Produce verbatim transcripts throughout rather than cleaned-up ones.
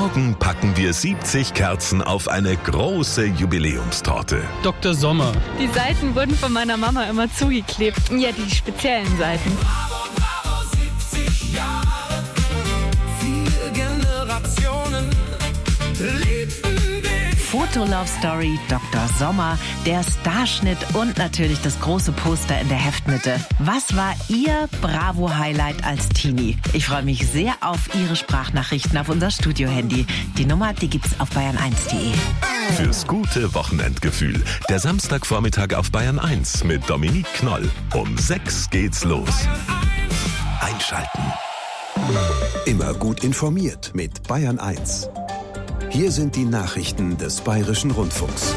Morgen packen wir siebzig Kerzen auf eine große Jubiläumstorte. Doktor Sommer. Die Seiten wurden von meiner Mama immer zugeklebt. Ja, die speziellen Seiten. Bravo, bravo, siebzig Jahre, vier Generationen liebten dich. Foto-Love-Story, Doktor Sommer, der Starschnitt und natürlich das große Poster in der Heftmitte. Was war Ihr Bravo-Highlight als Teenie? Ich freue mich sehr auf Ihre Sprachnachrichten auf unser Studio-Handy. Die Nummer, die gibt's auf bayern eins punkt de. Fürs gute Wochenendgefühl. Der Samstagvormittag auf Bayern eins mit Dominique Knoll. Um sechs geht's los. Einschalten. Immer gut informiert mit Bayern eins. Hier sind die Nachrichten des Bayerischen Rundfunks.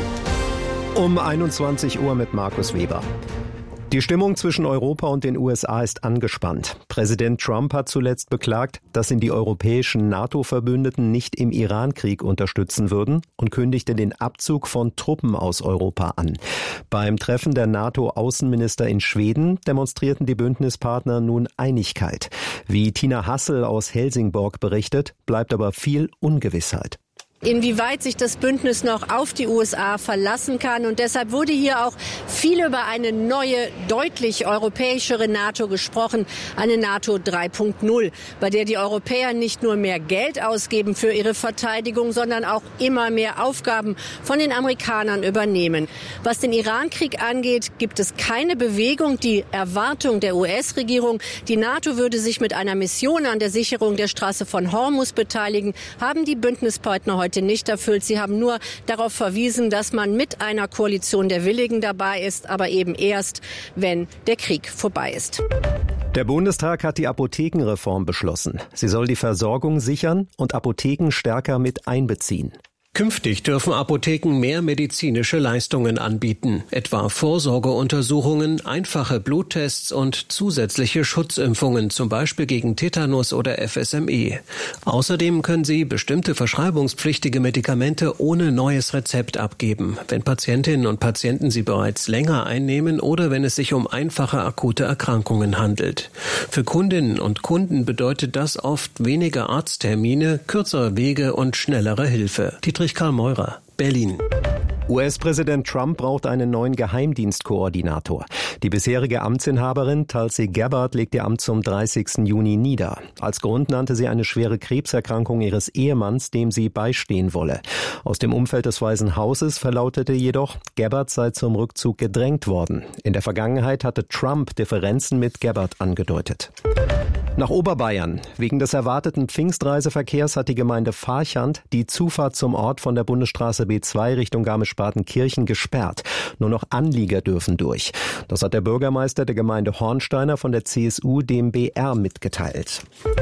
Um einundzwanzig Uhr mit Markus Weber. Die Stimmung zwischen Europa und den U S A ist angespannt. Präsident Trump hat zuletzt beklagt, dass ihn die europäischen NATO-Verbündeten nicht im Iran-Krieg unterstützen würden und kündigte den Abzug von Truppen aus Europa an. Beim Treffen der NATO-Außenminister in Schweden demonstrierten die Bündnispartner nun Einigkeit. Wie Tina Hassel aus Helsingborg berichtet, bleibt aber viel Ungewissheit. Inwieweit sich das Bündnis noch auf die U S A verlassen kann. Und deshalb wurde hier auch viel über eine neue, deutlich europäischere NATO gesprochen. Eine NATO drei Punkt null, bei der die Europäer nicht nur mehr Geld ausgeben für ihre Verteidigung, sondern auch immer mehr Aufgaben von den Amerikanern übernehmen. Was den Iran-Krieg angeht, gibt es keine Bewegung. Die Erwartung der U S-Regierung, die NATO würde sich mit einer Mission an der Sicherung der Straße von Hormuz beteiligen, haben die Bündnispartner heute nicht erfüllt. Sie haben nur darauf verwiesen, dass man mit einer Koalition der Willigen dabei ist, aber eben erst, wenn der Krieg vorbei ist. Der Bundestag hat die Apothekenreform beschlossen. Sie soll die Versorgung sichern und Apotheken stärker mit einbeziehen. Künftig dürfen Apotheken mehr medizinische Leistungen anbieten, etwa Vorsorgeuntersuchungen, einfache Bluttests und zusätzliche Schutzimpfungen, zum Beispiel gegen Tetanus oder F S M E. Außerdem können sie bestimmte verschreibungspflichtige Medikamente ohne neues Rezept abgeben, wenn Patientinnen und Patienten sie bereits länger einnehmen oder wenn es sich um einfache akute Erkrankungen handelt. Für Kundinnen und Kunden bedeutet das oft weniger Arzttermine, kürzere Wege und schnellere Hilfe. Dietrich Karl Meurer, Berlin. U S-Präsident Trump braucht einen neuen Geheimdienstkoordinator. Die bisherige Amtsinhaberin Tulsi Gabbard legt ihr Amt zum dreißigsten Juni nieder. Als Grund nannte sie eine schwere Krebserkrankung ihres Ehemanns, dem sie beistehen wolle. Aus dem Umfeld des Weißen Hauses verlautete jedoch, Gabbard sei zum Rückzug gedrängt worden. In der Vergangenheit hatte Trump Differenzen mit Gabbard angedeutet. Nach Oberbayern. Wegen des erwarteten Pfingstreiseverkehrs hat die Gemeinde Farchant die Zufahrt zum Ort von der Bundesstraße B zwei Richtung Garmisch-Partenkirchen gesperrt. Nur noch Anlieger dürfen durch. Das hat der Bürgermeister der Gemeinde Hornsteiner von der C S U dem B R mitgeteilt.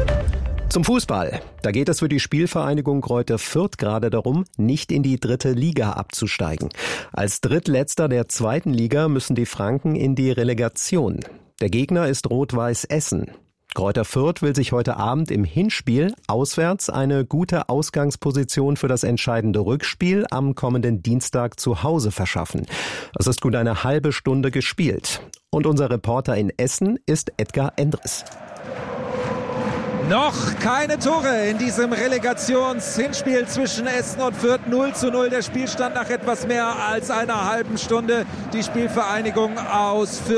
Zum Fußball. Da geht es für die Spielvereinigung Greuther Fürth gerade darum, nicht in die dritte Liga abzusteigen. Als Drittletzter der zweiten Liga müssen die Franken in die Relegation. Der Gegner ist Rot-Weiß Essen. Greuther Fürth will sich heute Abend im Hinspiel auswärts eine gute Ausgangsposition für das entscheidende Rückspiel am kommenden Dienstag zu Hause verschaffen. Es ist gut eine halbe Stunde gespielt. Und unser Reporter in Essen ist Edgar Endres. Noch keine Tore in diesem Relegations-Hinspiel zwischen Essen und Fürth. null zu null der Spielstand nach etwas mehr als einer halben Stunde. Die Spielvereinigung aus Fürth